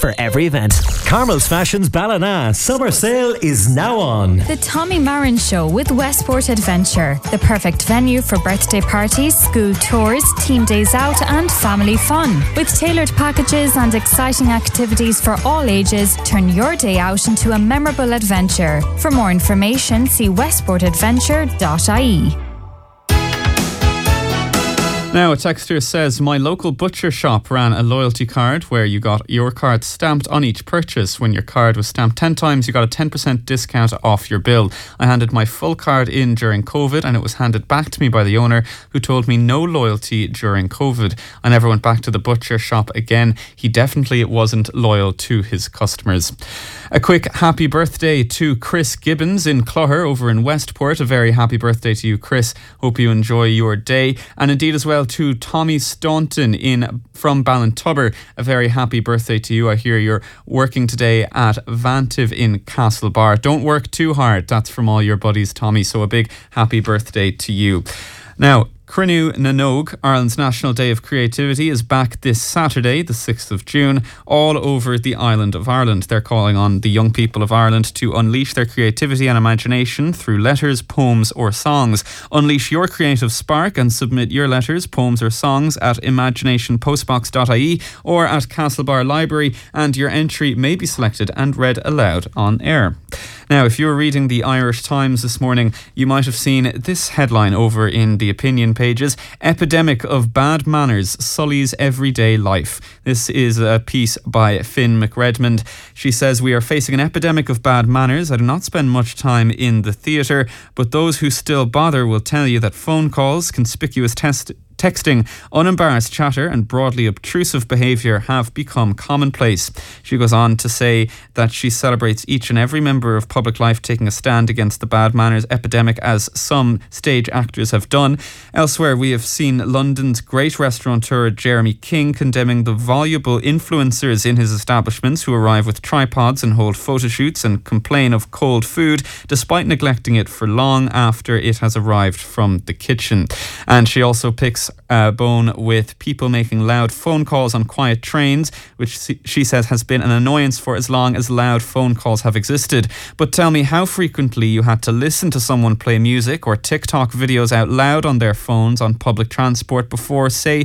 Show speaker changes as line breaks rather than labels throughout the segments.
for every event. Carmel's Fashions Ballina summer sale is now on.
The Tommy Marin Show with Westport Adventure. The perfect venue for birthday parties, school tours, team days out and family fun. With tailored packages and exciting activities for all ages, turn your day out into a memorable adventure. For more information, see westportadventure.ie.
Now, a texter says, my local butcher shop ran a loyalty card where you got your card stamped on each purchase. When your card was stamped 10 times, you got a 10% discount off your bill. I handed my full card in during COVID and it was handed back to me by the owner, who told me no loyalty during COVID. I never went back to the butcher shop again. He definitely wasn't loyal to his customers. A quick happy birthday to Chris Gibbons in Clogher over in Westport. A very happy birthday to you, Chris. Hope you enjoy your day. And indeed as well to Tommy Staunton from Ballintubber. A very happy birthday to you. I hear you're working today at Vantive in Castlebar. Don't work too hard. That's from all your buddies, Tommy. So a big happy birthday to you. Now, Cruinniú na nÓg, Ireland's National Day of Creativity, is back this Saturday, the 6th of June, all over the island of Ireland. They're calling on the young people of Ireland to unleash their creativity and imagination through letters, poems or songs. Unleash your creative spark and submit your letters, poems or songs at imaginationpostbox.ie or at Castlebar Library, and your entry may be selected and read aloud on air. Now, if you were reading the Irish Times this morning, you might have seen this headline over in the opinion pages: Epidemic of Bad Manners Sullies Everyday Life. This is a piece by Finn McRedmond. She says, we are facing an epidemic of bad manners. I do not spend much time in the theatre, but those who still bother will tell you that phone calls, conspicuous texting, unembarrassed chatter and broadly obtrusive behaviour have become commonplace. She goes on to say that she celebrates each and every member of public life taking a stand against the bad manners epidemic, as some stage actors have done. Elsewhere, we have seen London's great restaurateur Jeremy King condemning the voluble influencers in his establishments who arrive with tripods and hold photo shoots and complain of cold food despite neglecting it for long after it has arrived from the kitchen. And she also picks bone with people making loud phone calls on quiet trains, which she says has been an annoyance for as long as loud phone calls have existed. But tell me how frequently you had to listen to someone play music or TikTok videos out loud on their phones on public transport before, say,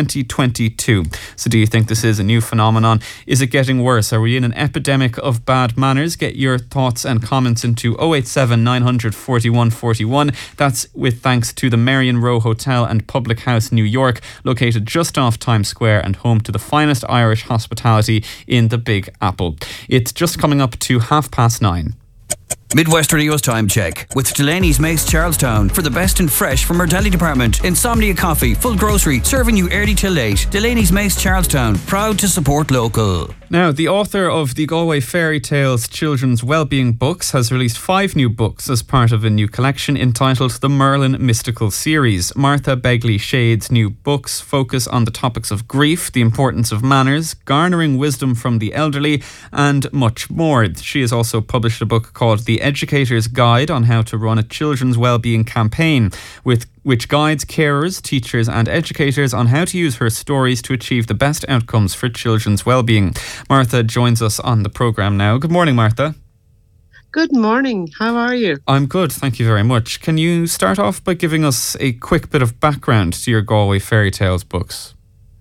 2022. So do you think this is a new phenomenon? Is it getting worse? Are we in an epidemic of bad manners? Get your thoughts and comments into 087 900 41 41. That's with thanks to the Marion Row Hotel and Public House, New York, located just off Times Square and home to the finest Irish hospitality in the Big Apple. It's just coming up to 9:30.
Midwest Radio's time check with Delaney's Mace Charlestown for the best in fresh from our deli department. Insomnia Coffee, full grocery, serving you early till late. Delaney's Mace Charlestown, proud to support local.
Now, the author of the Galway Fairy Tales children's wellbeing books has released 5 new books as part of a new collection entitled The Merlin Mystical Series. Martha Begley Shade's new books focus on the topics of grief, the importance of manners, garnering wisdom from the elderly, and much more. She has also published a book called The Educator's Guide on how to run a children's wellbeing campaign, which guides carers, teachers and educators on how to use her stories to achieve the best outcomes for children's wellbeing. Martha joins us on the programme now. Good morning, Martha.
Good morning. How are you?
I'm good, thank you very much. Can you start off by giving us a quick bit of background to your Galway Fairy Tales books?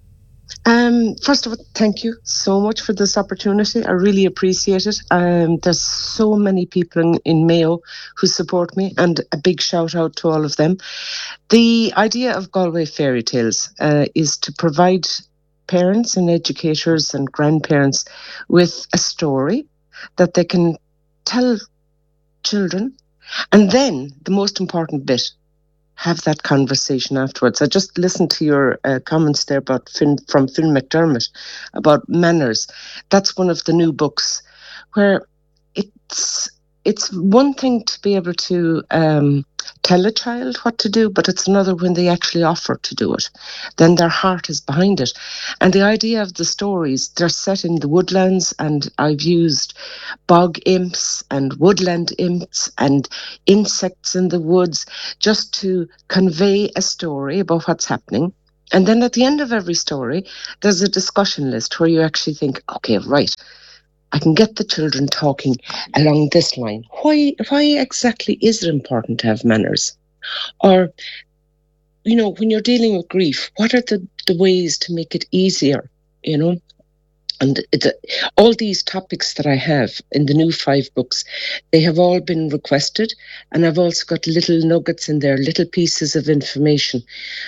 First of all, thank you so much for this opportunity. I really appreciate it. There's so many people in Mayo who support me, and a big shout out to all of them. The idea of Galway Fairy Tales is to provide parents and educators and grandparents with a story that they can tell children, and then the most important bit, have that conversation afterwards. I just listened to your comments there about Finn McDermott about manners. That's one of the new books where it's one thing to be able to tell a child what to do, but it's another when they actually offer to do it. Then their heart is behind it. And the idea of the stories, they're set in the woodlands, and I've used bog imps and woodland imps and insects in the woods just to convey a story about what's happening. And then at the end of every story, there's a discussion list where you actually think, okay, right, I can get the children talking along this line. Why exactly is it important to have manners? Or, when you're dealing with grief, what are the ways to make it easier, And all these topics that I have in the new 5 books, they have all been requested. And I've also got little nuggets in there, little pieces of information,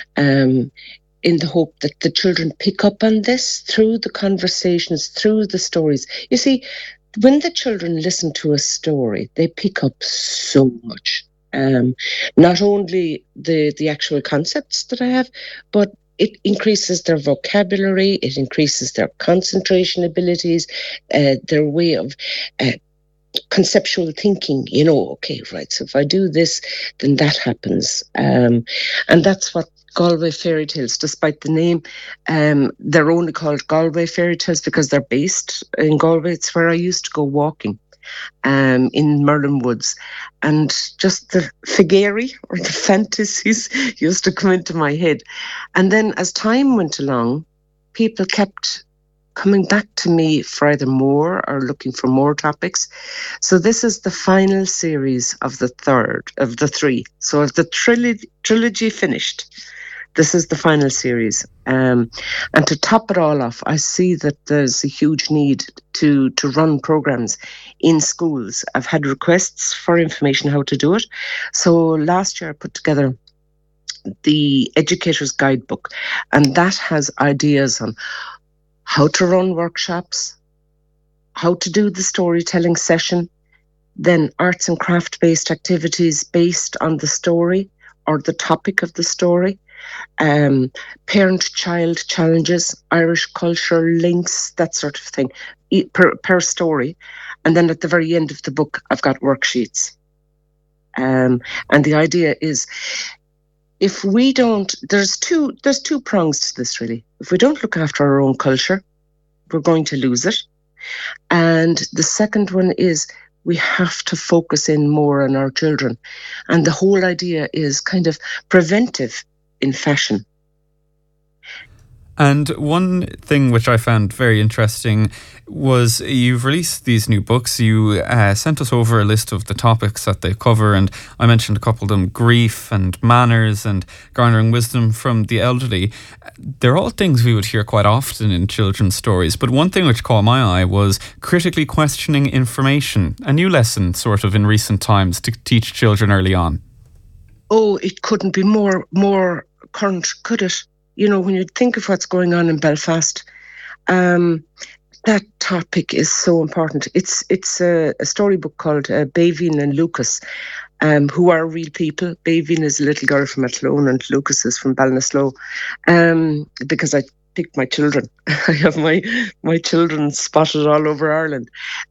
in the hope that the children pick up on this through the conversations, through the stories. You see, when the children listen to a story, they pick up so much. Not only the actual concepts that I have, but it increases their vocabulary, it increases their concentration abilities, their way of conceptual thinking, okay, right, so if I do this, then that happens. And that's what Galway Fairy Tales, despite the name, they're only called Galway Fairy Tales because they're based in Galway. It's where I used to go walking in Merlin Woods. And just the figari or the fantasies used to come into my head. And then as time went along, people kept coming back to me for either more or looking for more topics. So this is the final series of the third of the 3. So if the trilogy finished, this is the final series. And to top it all off, I see that there's a huge need to run programs in schools. I've had requests for information how to do it. So last year I put together the Educator's Guidebook, and that has ideas on how to run workshops, how to do the storytelling session, then arts and craft-based activities based on the story or the topic of the story, parent-child challenges, Irish culture links, that sort of thing, per story. And then at the very end of the book, I've got worksheets. And the idea is, if we don't, there's two prongs to this, really. If we don't look after our own culture, we're going to lose it. And the second one is we have to focus in more on our children. And the whole idea is kind of preventive in fashion.
And one thing which I found very interesting was you've released these new books. You sent us over a list of the topics that they cover, and I mentioned a couple of them: grief and manners and garnering wisdom from the elderly. They're all things we would hear quite often in children's stories, but one thing which caught my eye was critically questioning information, a new lesson sort of in recent times to teach children early on.
Oh, it couldn't be more current, could it? When you think of what's going on in Belfast, that topic is so important. It's a storybook called Baveen and Lucas, who are real people. Baveen is a little girl from Athlone and Lucas is from Ballinasloe, because I picked my children. I have my children spotted all over Ireland.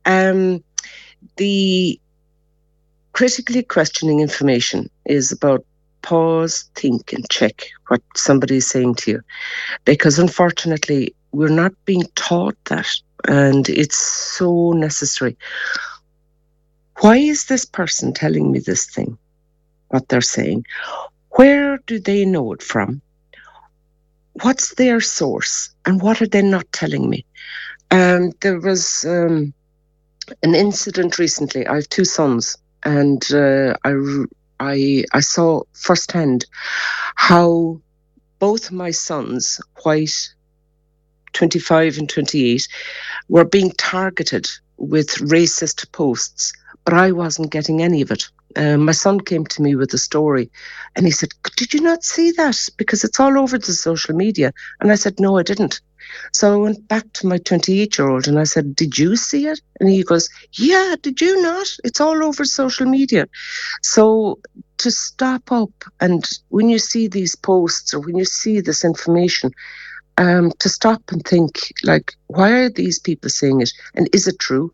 The critically questioning information is about pause, think and check what somebody is saying to you. Because unfortunately, we're not being taught that. And it's so necessary. Why is this person telling me this thing, what they're saying? Where do they know it from? What's their source? And what are they not telling me? There was an incident recently. I have 2 sons, and I saw firsthand how both my sons, White, 25 and 28, were being targeted with racist posts, but I wasn't getting any of it. My son came to me with a story and he said, "Did you not see that? Because it's all over the social media." And I said, "No, I didn't." So I went back to my 28-year-old and I said, "Did you see it?" And he goes, "Yeah, did you not? It's all over social media." So to stop up, and when you see these posts or when you see this information, to stop and think, like, why are these people saying it? And is it true?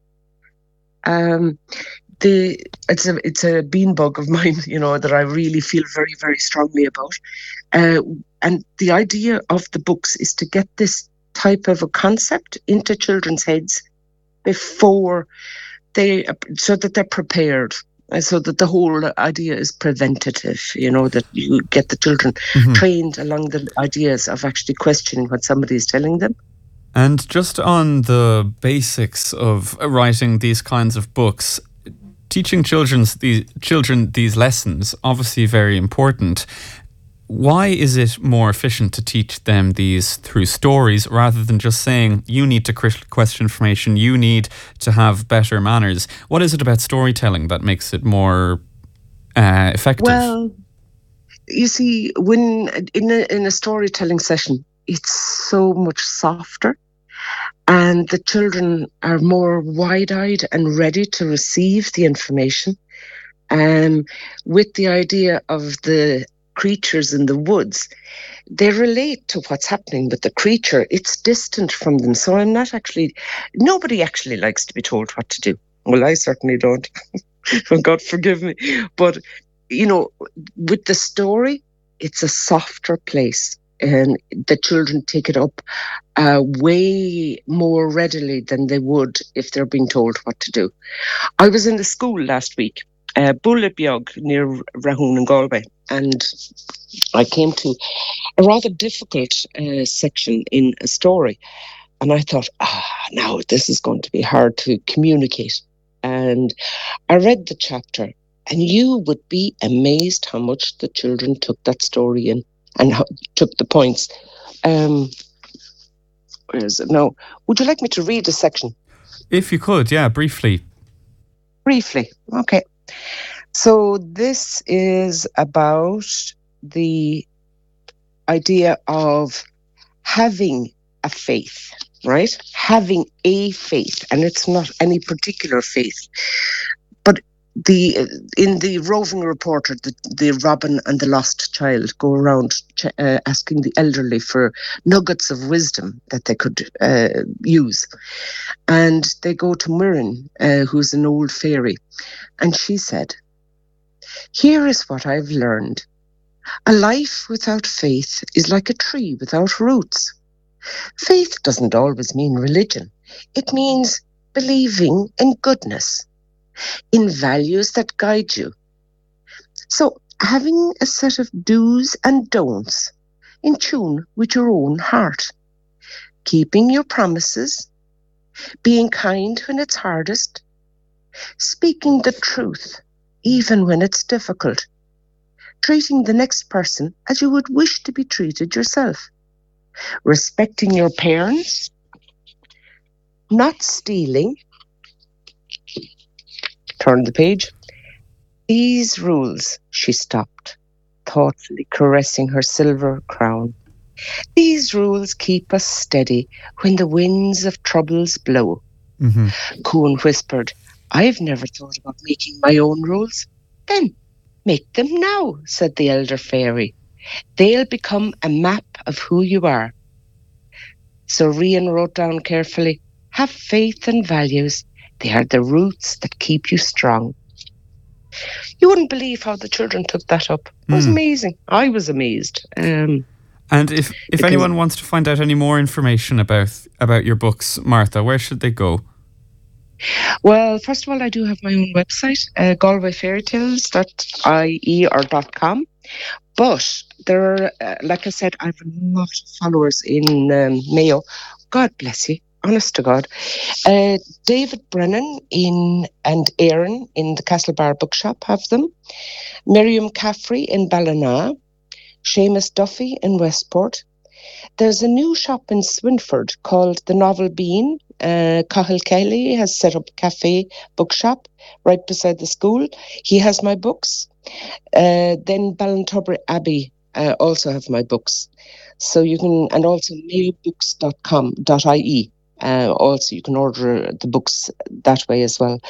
It's a beanbug of mine, that I really feel very, very strongly about. And the idea of the books is to get this type of a concept into children's heads before so that they're prepared. So that the whole idea is preventative, that you get the children trained along the ideas of actually questioning what somebody is telling them.
And just on the basics of writing these kinds of books, teaching children these lessons, obviously very important. Why is it more efficient to teach them these through stories rather than just saying, you need to question information, you need to have better manners? What is it about storytelling that makes it more effective?
Well, you see, when in a storytelling session, it's so much softer, and the children are more wide-eyed and ready to receive the information. With the idea of the creatures in the woods, they relate to what's happening with the creature. It's distant from them. So nobody actually likes to be told what to do. Well, I certainly don't. God forgive me. But, with the story, it's a softer place. And the children take it up way more readily than they would if they're being told what to do. I was in the school last week, Bullabeog near Rahoon in Galway, and I came to a rather difficult section in a story, and I thought, now this is going to be hard to communicate. And I read the chapter, and you would be amazed how much the children took that story in and took the points. Where is it now? Would you like me to read a section?
If you could, yeah, briefly.
Briefly, okay. So this is about the idea of having a faith, right? Having a faith, and it's not any particular faith. But in the roving reporter, the Robin and the Lost Child go around asking the elderly for nuggets of wisdom that they could use. And they go to Mirren, who's an old fairy, and she said, "Here is what I've learned. A life without faith is like a tree without roots. Faith doesn't always mean religion. It means believing in goodness, in values that guide you. So having a set of do's and don'ts in tune with your own heart, keeping your promises, being kind when it's hardest, speaking the truth even when it's difficult, treating the next person as you would wish to be treated yourself, respecting your parents, not stealing." Turn the page. "These rules," she stopped, thoughtfully caressing her silver crown. "These rules keep us steady when the winds of troubles blow." Coon whispered, "I've never thought about making my own rules." "Then make them now," said the elder fairy. "They'll become a map of who you are." So Rian wrote down carefully, "Have faith and values. They are the roots that keep you strong." You wouldn't believe how the children took that up. It was amazing. I was amazed.
And if anyone wants to find out any more information about your books, Martha, where should they go?
Well, first of all, I do have my own website, galwayfairytales.ie or .com. But there are, like I said, I have a lot of followers in Mayo. God bless you. Honest to God. David Brennan and Aaron in the Castlebar Bookshop have them. Miriam Caffrey in Ballina. Seamus Duffy in Westport. There's a new shop in Swinford called The Novel Bean. Cahill Kelly has set up a cafe bookshop right beside the school. He has my books. Then Ballintubber Abbey also have my books. So you can, and also mayobooks.com.ie. Also, you can order the books that way as well.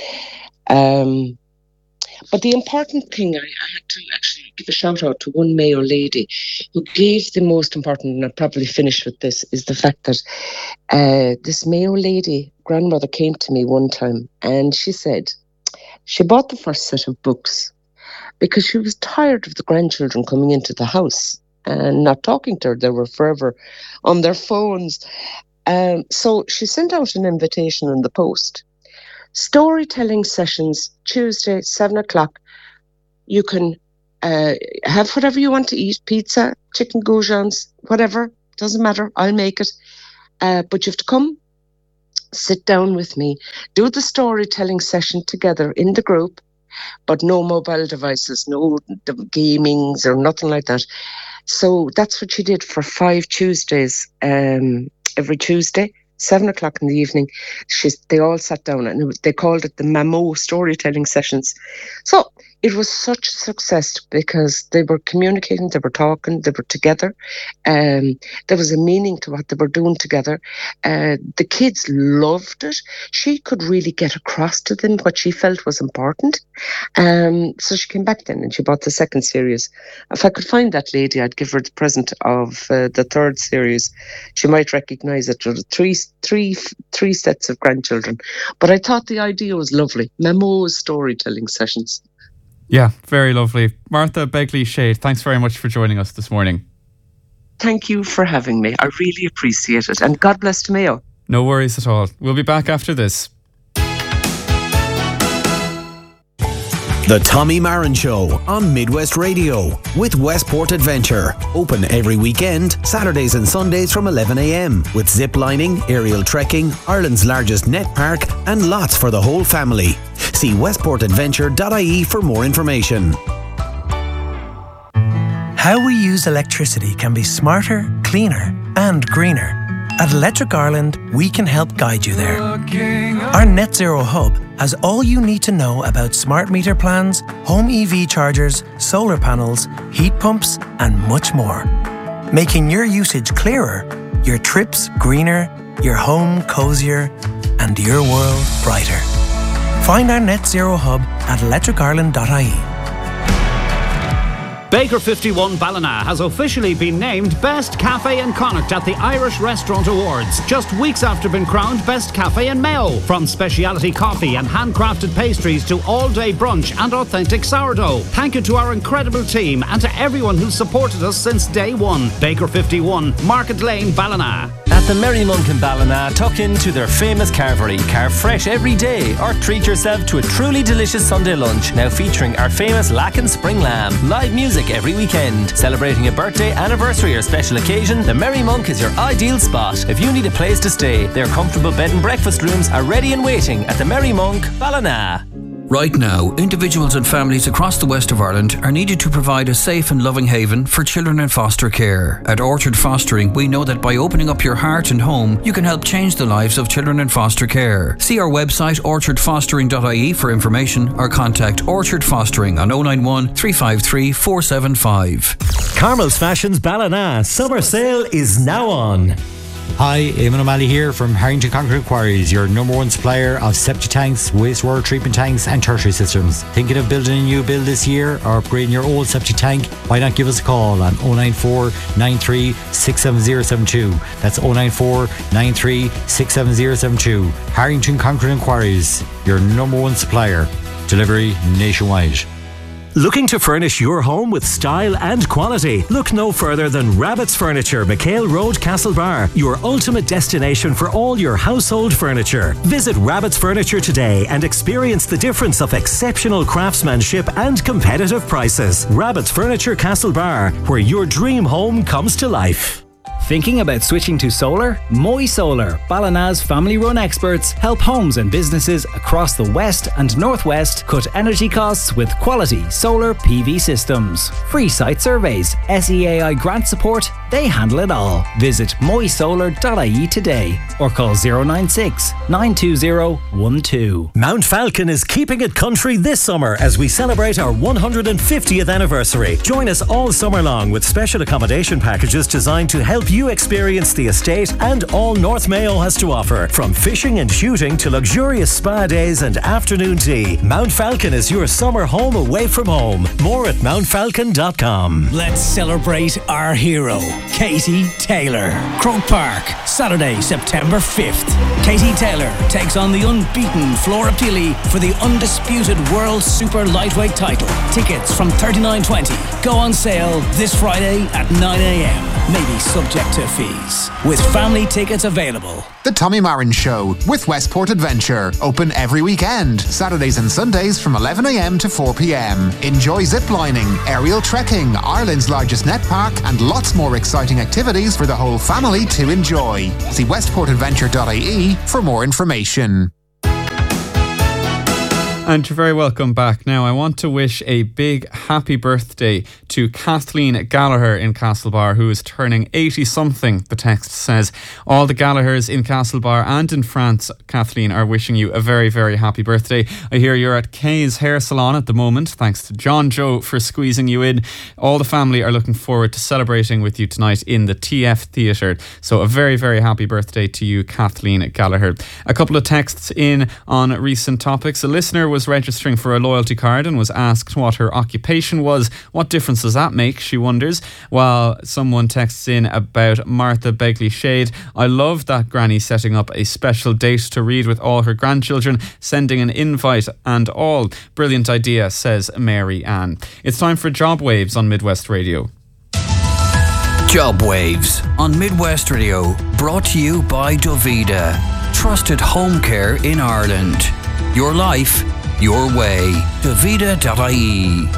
But the important thing, I had to actually give a shout out to one Mayo lady who gave the most important, and I'll probably finish with this, is the fact that this Mayo lady, grandmother, came to me one time and she said she bought the first set of books because she was tired of the grandchildren coming into the house and not talking to her. They were forever on their phones. So she sent out an invitation in the post. Storytelling sessions, Tuesday, 7 o'clock. You can have whatever you want to eat, pizza, chicken goujons, whatever, doesn't matter, I'll make it. But you have to come, sit down with me, do the storytelling session together in the group, but no mobile devices, no gamings or nothing like that. So that's what she did for 5 Tuesdays, every Tuesday, 7 o'clock in the evening. They all sat down and they called it the Mamo storytelling sessions. So it was such a success because they were communicating, they were talking, they were together. There was a meaning to what they were doing together. The kids loved it. She could really get across to them what she felt was important. So she came back then and she bought the second series. If I could find that lady, I'd give her the present of the third series. She might recognise it. There were three sets of grandchildren. But I thought the idea was lovely. Memo's storytelling sessions.
Yeah, very lovely. Martha Begley-Shade, thanks very much for joining us this morning.
Thank you for having me. I really appreciate it. And God bless Mayo.
No worries at all. We'll be back after this.
The Tommy Marin Show on Midwest Radio with Westport Adventure. Open every weekend, Saturdays and Sundays from 11 a.m. with zip lining, aerial trekking, Ireland's largest net park and lots for the whole family. See westportadventure.ie for more information.
How we use electricity can be smarter, cleaner and greener. At Electric Ireland, we can help guide you there. Our Net Zero Hub has all you need to know about smart meter plans, home EV chargers, solar panels, heat pumps, and much more. Making your usage clearer, your trips greener, your home cozier, and your world brighter. Find our Net Zero Hub at electricireland.ie.
Baker 51 Ballina has officially been named Best Cafe in Connacht at the Irish Restaurant Awards, just weeks after being crowned Best Cafe in Mayo. From speciality coffee and handcrafted pastries to all-day brunch and authentic sourdough. Thank you to our incredible team and to everyone who's supported us since day one. Baker 51, Market Lane, Ballina.
At the Merry Monk in Ballina, tuck into their famous carvery. Carve fresh every day or treat yourself to a truly delicious Sunday lunch, now featuring our famous Lacken Spring Lamb. Live music every weekend. Celebrating a birthday, anniversary or special occasion, the Merry Monk is your ideal spot. If you need a place to stay, their comfortable bed and breakfast rooms are ready and waiting at the Merry Monk, Ballina.
Right now, individuals and families across the west of Ireland are needed to provide a safe and loving haven for children in foster care. At Orchard Fostering, we know that by opening up your heart and home, you can help change the lives of children in foster care. See our website orchardfostering.ie for information or contact Orchard Fostering on 091 353 475.
Carmel's Fashions Ballina summer sale is now on.
Hi, Eamon O'Malley here from Harrington Concrete Quarries, your number one supplier of septic tanks, wastewater treatment tanks and tertiary systems. Thinking of building a new build this year or upgrading your old septic tank? Why not give us a call on 094 93 67072. That's 094 93 67072. Harrington Concrete Quarries, your number one supplier. Delivery nationwide.
Looking to furnish your home with style and quality? Look no further than Rabbit's Furniture, McHale Road, Castlebar, your ultimate destination for all your household furniture. Visit Rabbit's Furniture today and experience the difference of exceptional craftsmanship and competitive prices. Rabbit's Furniture, Castlebar, where your dream home comes to life.
Thinking about switching to solar? Moy Solar, Ballina's family-run experts, help homes and businesses across the west and northwest cut energy costs with quality solar PV systems. Free site surveys, SEAI grant support, they handle it all. Visit moysolar.ie today or call 096 920 12.
Mount Falcon is keeping it country this summer as we celebrate our 150th anniversary. Join us all summer long with special accommodation packages designed to help you experience the estate and all North Mayo has to offer. From fishing and shooting to luxurious spa days and afternoon tea, Mount Falcon is your summer home away from home. More at mountfalcon.com.
Let's celebrate our hero, Katie Taylor. Croke Park, Saturday, September 5th. Katie Taylor takes on the unbeaten Flora Pili for the undisputed World Super Lightweight title. Tickets from $39.20 go on sale this Friday at 9 a.m.
may be subject to fees. With family tickets available.
The Tommy Marin Show with Westport Adventure. Open every weekend, Saturdays and Sundays from 11 a.m. to 4 p.m. Enjoy ziplining, aerial trekking, Ireland's largest net park, and lots more exciting activities for the whole family to enjoy. See westportadventure.ie for more information.
And you're very welcome back. Now, I want to wish a big happy birthday to Kathleen Gallagher in Castlebar, who is turning 80-something, the text says. All the Gallaghers in Castlebar and in France, Kathleen, are wishing you a very, very happy birthday. I hear you're at Kay's Hair Salon at the moment. Thanks to John Joe for squeezing you in. All the family are looking forward to celebrating with you tonight in the TF Theatre. So a very, very happy birthday to you, Kathleen Gallagher. A couple of texts in on recent topics. A listener was registering for a loyalty card and was asked what her occupation was. What difference does that make, she wonders, while someone texts in about Martha Begley Shade. I love that granny setting up a special date to read with all her grandchildren, sending an invite and all. Brilliant idea, says Mary Ann. It's time for Job Waves on Midwest Radio.
Job Waves on Midwest Radio, brought to you by Dovida, trusted home care in Ireland. Your life, your way. Dovida.ie.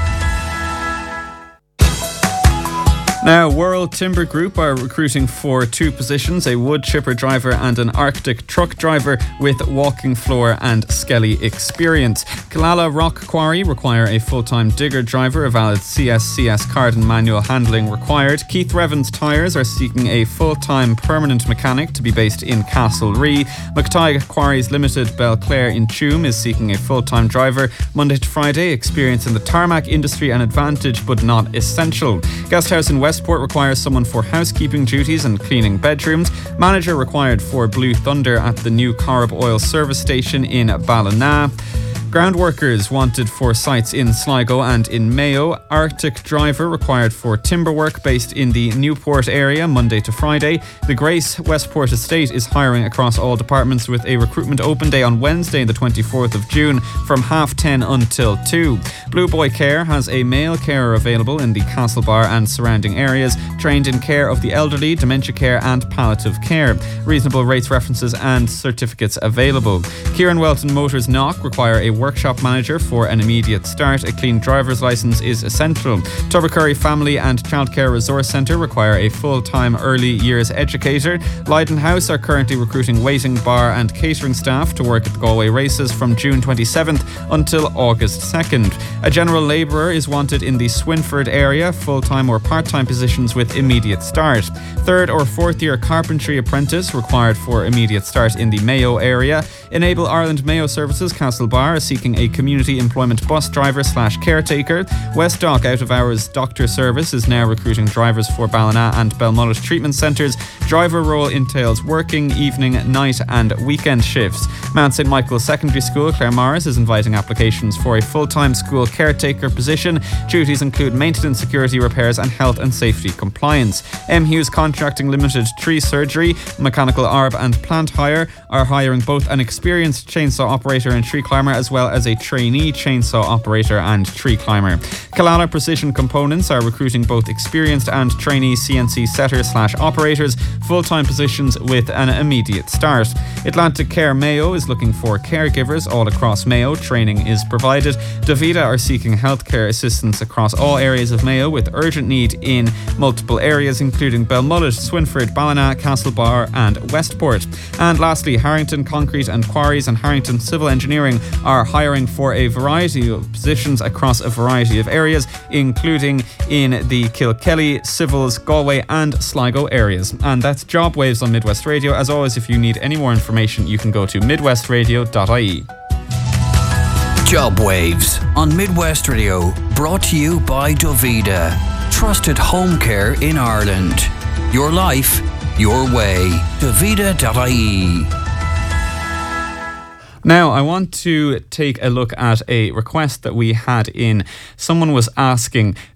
Now, World Timber Group are recruiting for 2 positions, a wood chipper driver and an Arctic truck driver with walking floor and skelly experience. Killala Rock Quarry require a full-time digger driver, a valid CSCS card and manual handling required. Keith Revens Tyres are seeking a full-time permanent mechanic to be based in Castlerea. McTighe Quarries Limited Belclare in Tuam is seeking a full-time driver, Monday to Friday. Experience in the tarmac industry an advantage but not essential. Guesthouse in Westport requires someone for housekeeping duties and cleaning bedrooms. Manager required for Blue Thunder at the new Corrib Oil service station in Ballina. Ground workers wanted for sites in Sligo and in Mayo. Arctic driver required for timber work based in the Newport area, Monday to Friday. The Grace Westport Estate is hiring across all departments with a recruitment open day on Wednesday, the 24th of June from 10:30 until 2. Blue Boy Care has a male carer available in the Castlebar and surrounding areas, trained in care of the elderly, dementia care and palliative care. Reasonable rates, references and certificates available. Kieran Welton Motors Knock require a workshop manager for an immediate start. A clean driver's licence is essential. Tubbercurry Family and Childcare Resource Centre require a full-time early years educator. Leyden House are currently recruiting waiting, bar and catering staff to work at the Galway races from June 27th until August 2nd. A general labourer is wanted in the Swinford area, full-time or part-time positions with immediate start. 3rd or 4th year carpentry apprentice required for immediate start in the Mayo area. Enable Ireland Mayo Services Castlebar is seeking a community employment bus driver / caretaker. West Dock Out of Hours Doctor Service is now recruiting drivers for Ballina and Belmullet treatment centres. Driver role entails working evening, night and weekend shifts. Mount St Michael's Secondary School Claremorris is inviting applications for a full-time school caretaker position. Duties include maintenance, security, repairs and health and safety compliance. M. Hughes Contracting Limited Tree Surgery, Mechanical Arb and Plant Hire are hiring both an experienced chainsaw operator and tree climber as well as a trainee chainsaw operator and tree climber. Killala Precision Components are recruiting both experienced and trainee CNC setter / operators, full-time positions with an immediate start. Atlantic Care Mayo is looking for caregivers all across Mayo. Training is provided. Dovida are seeking healthcare assistance across all areas of Mayo with urgent need in multiple areas including Belmullet, Swinford, Ballina, Castlebar and Westport. And lastly, Harrington Concrete and Quarries and Harrington Civil Engineering are hiring for a variety of positions across a variety of areas, including in the Kilkelly, Civils, Galway and Sligo areas. And that's Job Waves on Midwest Radio. As always, if you need any more information, you can go to midwestradio.ie.
Job Waves on Midwest Radio, brought to you by Dovida, trusted home care in Ireland. Your life, your way. Dovida.ie.
Now, I want to take a look at a request that we had in. Someone was asking,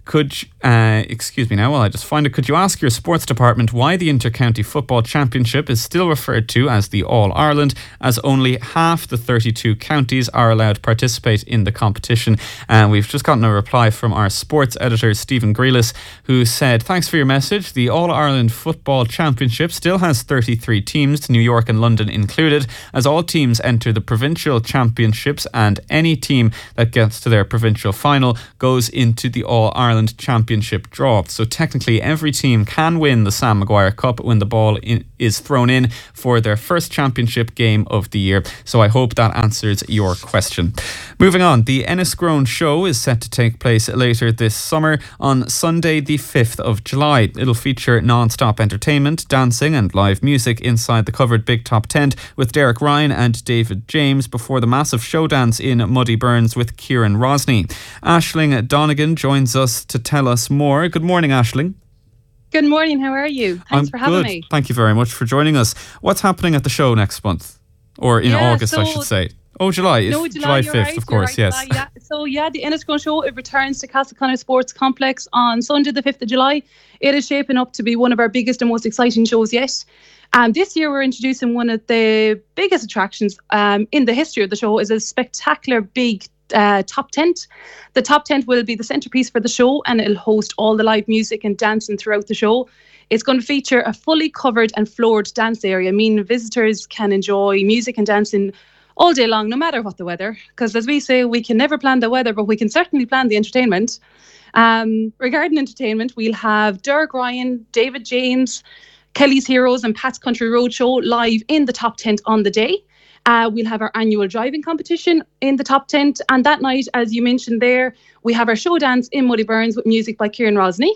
excuse me now while I just find it, could you ask your sports department why the Inter-County Football Championship is still referred to as the All-Ireland, as only half the 32 counties are allowed to participate in the competition? And we've just gotten a reply from our sports editor, Stephen Grealis, who said, thanks for your message. The All-Ireland Football Championship still has 33 teams, New York and London included, as all teams enter the provincial championships, and any team that gets to their provincial final goes into the All-Ireland Championship draw. So technically every team can win the Sam Maguire Cup when the ball is thrown in for their first championship game of the year. So I hope that answers your question. Moving on, the Enniscrone Show is set to take place later this summer on Sunday the 5th of July. It'll feature non-stop entertainment, dancing and live music inside the covered big top tent with Derek Ryan and David James before the massive show dance in Muddy Burns with Kieran Rosny. Aisling Donegan joins us to tell us more. Good morning, Aisling.
Good morning, how are you? Thanks for having me.
Thank you very much for joining us. What's happening at the show next month? Or in August, I should say. Oh, July. It's July 5th, right, of course, yes.
July, yeah. So, the Enniscrone Show, it returns to Castleconnor Sports Complex on Sunday the 5th of July. It is shaping up to be one of our biggest and most exciting shows yet. This year we're introducing one of the biggest attractions in the history of the show. Is a spectacular big top tent. The top tent will be the centrepiece for the show, and it'll host all the live music and dancing throughout the show. It's going to feature a fully covered and floored dance area, meaning visitors can enjoy music and dancing all day long, no matter what the weather. Because as we say, we can never plan the weather, but we can certainly plan the entertainment. Regarding entertainment, we'll have Derek Ryan, David James, Kelly's Heroes and Pat's Country Roadshow live in the top tent on the day. We'll have our annual driving competition in the top tent. And that night, as you mentioned there, we have our show dance in Muddy Burns with music by Kieran Rosny.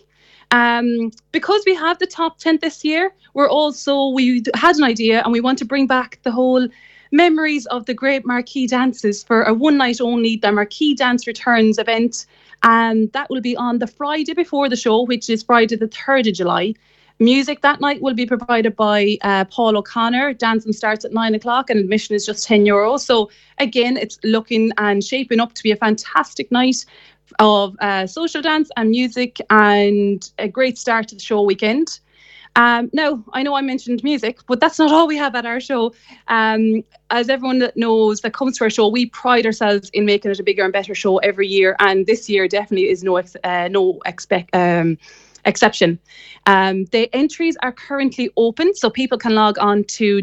Because we have the top tent this year, we had an idea and we want to bring back the whole memories of the great marquee dances for a one night only, the Marquee Dance Returns event. And that will be on the Friday before the show, which is Friday the 3rd of July. Music that night will be provided by Paul O'Connor. Dancing starts at 9 o'clock and admission is just €10. So again, it's looking and shaping up to be a fantastic night of social dance and music and a great start to the show weekend. Now, I know I mentioned music, but that's not all we have at our show. As everyone that knows that comes to our show, we pride ourselves in making it a bigger and better show every year. And this year definitely is no exception. The entries are currently open, so people can log on to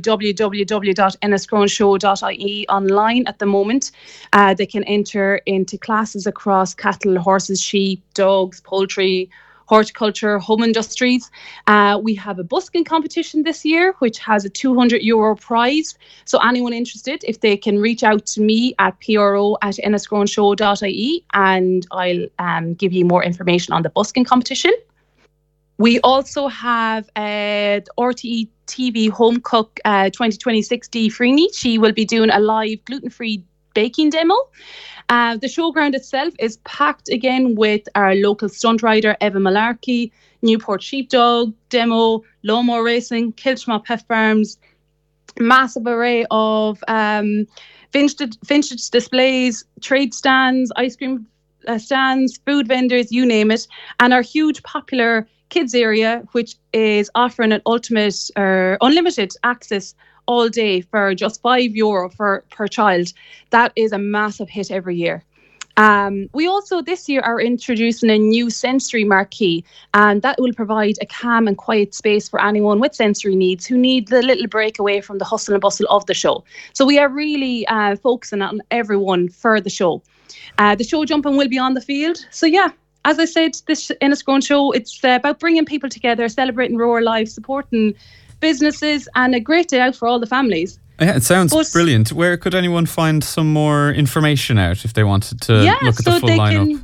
www.enniscroneshow.ie online at the moment. They can enter into classes across cattle, horses, sheep, dogs, poultry, horticulture, home industries. We have a busking competition this year, which has a €200 prize. So anyone interested, if they can reach out to me at pro@enniscroneshow.ie, and I'll give you more information on the busking competition. We also have RTE TV Home Cook 2026 Dee Freeney. She will be doing a live gluten-free baking demo. The showground itself is packed again with our local stunt rider, Eva Malarkey, Newport Sheepdog demo, lawnmower racing, Kilchmont Pet Farms, massive array of vintage displays, trade stands, ice cream stands, food vendors, you name it, and our huge popular kids area, which is offering an unlimited access all day for just €5 per child. That is a massive hit every year. We also this year are introducing a new sensory marquee, and that will provide a calm and quiet space for anyone with sensory needs who need the little break away from the hustle and bustle of the show. So we are really focusing on everyone for the show. The show jumping will be on the field. So yeah, as I said, this Enniscrone Show, it's about bringing people together, celebrating rural life, supporting businesses, and a great day out for all the families.
Yeah, it sounds brilliant. Where could anyone find some more information out if they wanted to look at the full lineup?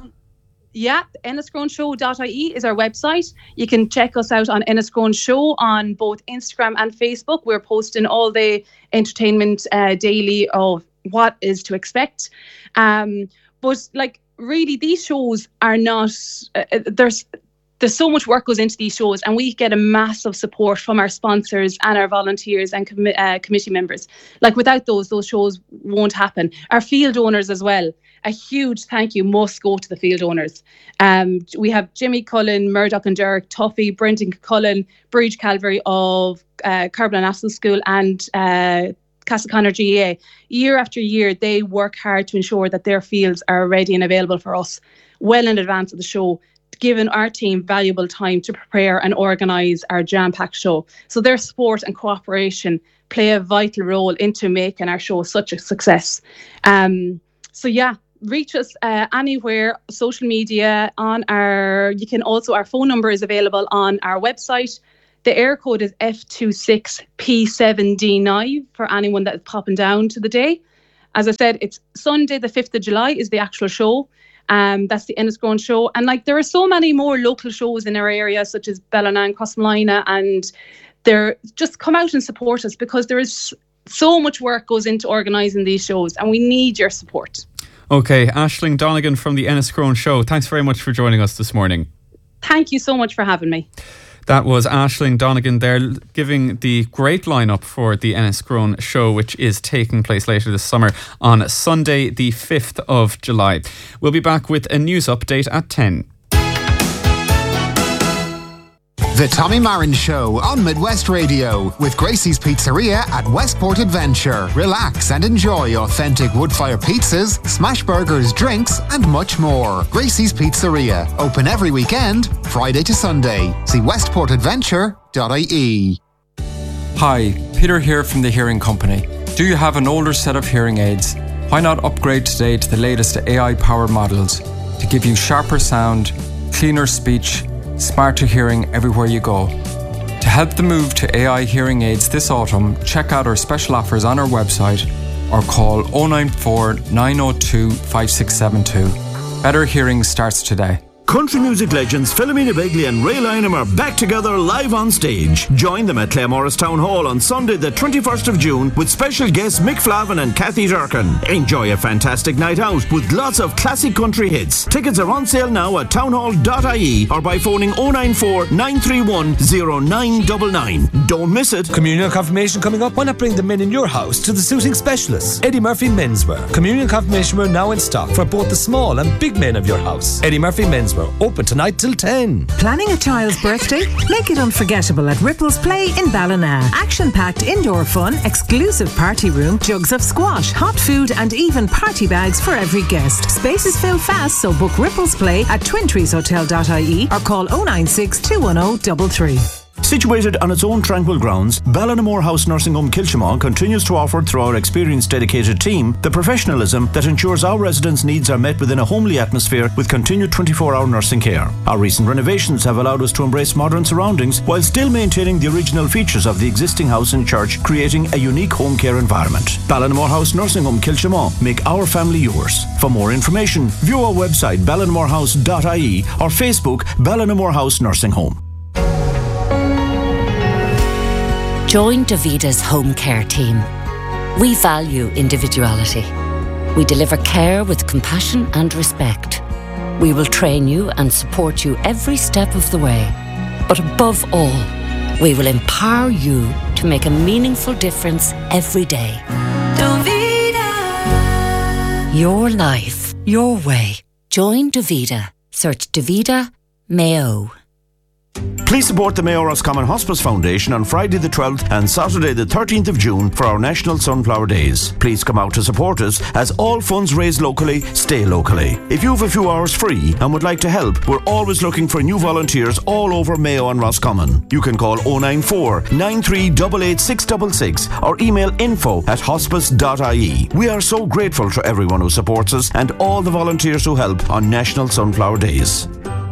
Enniscroneshow.ie is our website. You can check us out on Enniscrone Show on both Instagram and Facebook. We're posting all the entertainment daily of what is to expect. But really, these shows are not, there's so much work goes into these shows, and we get a massive support from our sponsors and our volunteers and committee members. Like, without those shows won't happen. Our field owners as well. A huge thank you must go to the field owners. We have Jimmy Cullen, Murdoch and Derek, Tuffy, Brendan Cullen, Bridge Calvary of Carbon National School, and Castleconnor GAA. Year after year, they work hard to ensure that their fields are ready and available for us well in advance of the show, giving our team valuable time to prepare and organise our jam-packed show. So their support and cooperation play a vital role into making our show such a success. Reach us anywhere, social media, our phone number is available on our website. The air code is F26P7D9 for anyone that is popping down to the day. As I said, it's Sunday the 5th of July is the actual show. That's the Enniscrone show. And there are so many more local shows in our area, such as Ballina and Crossmolina, and they're just come out and support us, because there is so much work goes into organising these shows, and we need your support.
Okay, Aisling Donegan from the Enniscrone show. Thanks very much for joining us this morning.
Thank you so much for having me.
That was Aisling Donegan there, giving the great lineup for the Enniscrone show, which is taking place later this summer on Sunday the 5th of July. We'll be back with a news update at 10.
The Tommy Marin Show on Midwest Radio with Gracie's Pizzeria at Westport Adventure. Relax and enjoy authentic wood-fire pizzas, smash burgers, drinks and much more. Gracie's Pizzeria, open every weekend, Friday to Sunday. See westportadventure.ie.
Hi, Peter here from the Hearing Company. Do you have an older set of hearing aids? Why not upgrade today to the latest AI-powered models to give you sharper sound, cleaner speech, smarter hearing everywhere you go. To help the move to AI hearing aids this autumn, check out our special offers on our website or call 094 902 5672. Better hearing starts today.
Country music legends Philomena Begley and Ray Lynham are back together live on stage. Join them at Claremorris Town Hall on Sunday the 21st of June with special guests Mick Flavin and Kathy Durkin. Enjoy a fantastic night out with lots of classic country hits. Tickets are on sale now at townhall.ie or by phoning 094 931 0999. Don't miss it.
Communion confirmation coming up. Why not bring the men in your house to the suiting specialists? Eddie Murphy Menswear. Communion confirmation wear now in stock for both the small and big men of your house. Eddie Murphy Menswear. Open tonight till 10.
Planning a child's birthday? Make it unforgettable at Ripples Play in Ballina. Action-packed indoor fun, exclusive party room, jugs of squash, hot food and even party bags for every guest. Spaces fill fast, so book Ripples Play at twintreeshotel.ie or call 096 210 33.
Situated on its own tranquil grounds, Ballinamore House Nursing Home Kilchimon continues to offer, through our experienced dedicated team, the professionalism that ensures our residents' needs are met within a homely atmosphere with continued 24-hour nursing care. Our recent renovations have allowed us to embrace modern surroundings while still maintaining the original features of the existing house and church, creating a unique home care environment. Ballinamore House Nursing Home Kilchimon. Make our family yours. For more information, view our website ballinamorehouse.ie or Facebook Ballinamore House Nursing Home.
Join Davida's home care team. We value individuality. We deliver care with compassion and respect. We will train you and support you every step of the way. But above all, we will empower you to make a meaningful difference every day. Davida. Your life, your way. Join Davida. Search Davida Mayo.
Please support the Mayo Roscommon Hospice Foundation on Friday the 12th and Saturday the 13th of June for our National Sunflower Days. Please come out to support us, as all funds raised locally stay locally. If you have a few hours free and would like to help, we're always looking for new volunteers all over Mayo and Roscommon. You can call 094 9388 666 or email info@hospice.ie. We are so grateful to everyone who supports us and all the volunteers who help on National Sunflower Days.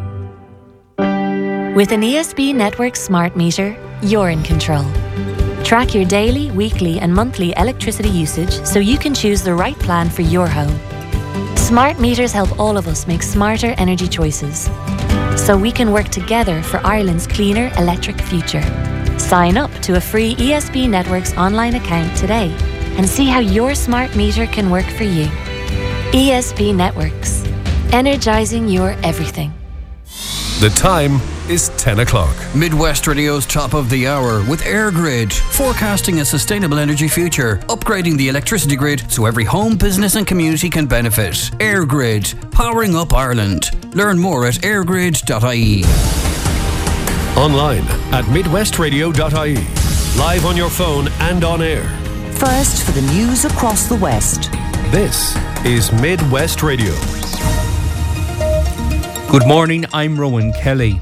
With an ESB Network smart meter, you're in control. Track your daily, weekly and monthly electricity usage so you can choose the right plan for your home. Smart meters help all of us make smarter energy choices, so we can work together for Ireland's cleaner electric future. Sign up to a free ESB Networks online account today and see how your smart meter can work for you. ESB Networks, energising your everything.
The time
is 10 o'clock.
Midwest Radio's top of the hour with EirGrid, forecasting a sustainable energy future, upgrading the electricity grid so every home, business and community can benefit. EirGrid, powering up Ireland. Learn more at airgrid.ie.
Online at midwestradio.ie. Live on your phone and on air.
First for the news across the West.
This is Midwest Radio.
Good morning, I'm Rowan Kelly.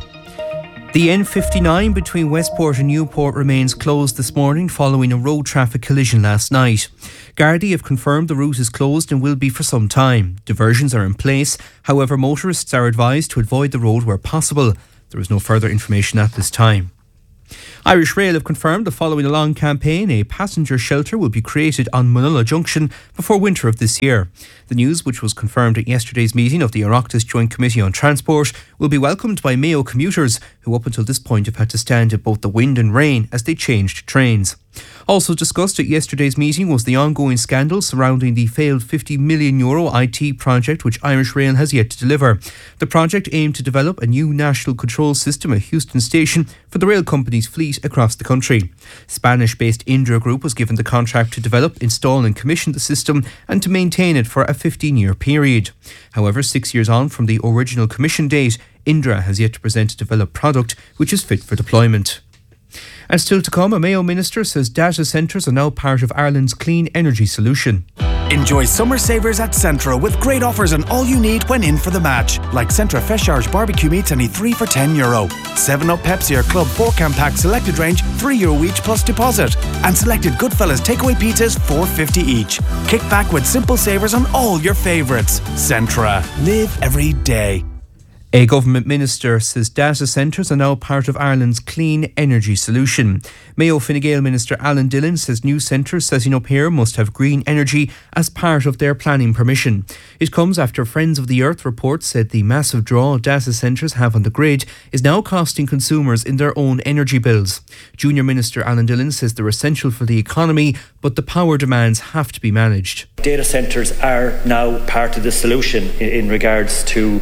The N59 between Westport and Newport remains closed this morning following a road traffic collision last night. Gardaí have confirmed the route is closed and will be for some time. Diversions are in place, however motorists are advised to avoid the road where possible. There is no further information at this time. Irish Rail have confirmed that following a long campaign, a passenger shelter will be created on Munulla Junction before winter of this year. The news, which was confirmed at yesterday's meeting of the Oireachtas Joint Committee on Transport, will be welcomed by Mayo commuters, who up until this point have had to stand in both the wind and rain as they changed trains. Also discussed at yesterday's meeting was the ongoing scandal surrounding the failed €50 million IT project which Irish Rail has yet to deliver. The project aimed to develop a new national control system at Houston Station for the rail company's fleet across the country. Spanish-based Indra Group was given the contract to develop, install and commission the system and to maintain it for a 15-year period. However, 6 years on from the original commission date, Indra has yet to present a developed product which is fit for deployment. And still to come, a Mayo minister says data centres are now part of Ireland's clean energy solution.
Enjoy summer savers at Centra with great offers on all you need when in for the match. Like Centra Fresh Irish barbecue meats only 3 for €10. 7up Pepsi or Club 4-can pack selected range €3 each plus deposit. And selected Goodfellas takeaway pizzas $4.50 each. Kick back with simple savers on all your favourites. Centra. Live every day.
A government minister says data centres are now part of Ireland's clean energy solution. Mayo Fine Gael Minister Alan Dillon says new centres setting up here must have green energy as part of their planning permission. It comes after Friends of the Earth report said the massive draw data centres have on the grid is now costing consumers in their own energy bills. Junior Minister Alan Dillon says they're essential for the economy, but the power demands have to be managed.
Data centres are now part of the solution in regards to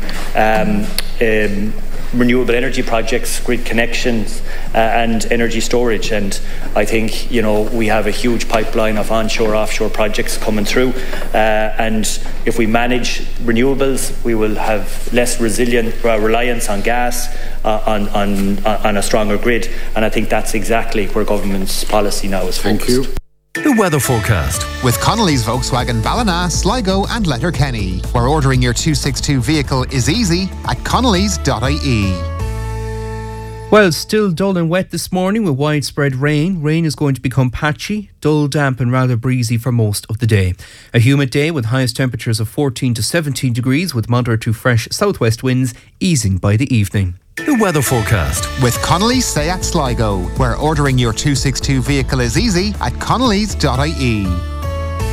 renewable energy projects, grid connections and energy storage. And I think, we have a huge pipeline of onshore, offshore projects coming through. And if we manage renewables, we will have less resilient reliance on gas, on a stronger grid. And I think that's exactly where government's policy now is focused.
Thank you. The weather forecast
with Connolly's Volkswagen Ballina, Sligo and Letterkenny, where ordering your 262 vehicle is easy at connolly's.ie.
Well, still dull and wet this morning with widespread rain. Rain is going to become patchy, dull, damp and rather breezy for most of the day. A humid day with highest temperatures of 14 to 17 degrees with moderate to fresh southwest winds easing by the evening.
The weather forecast
with Connolly's Seat Sligo, where ordering your 262 vehicle is easy at connolly's.ie.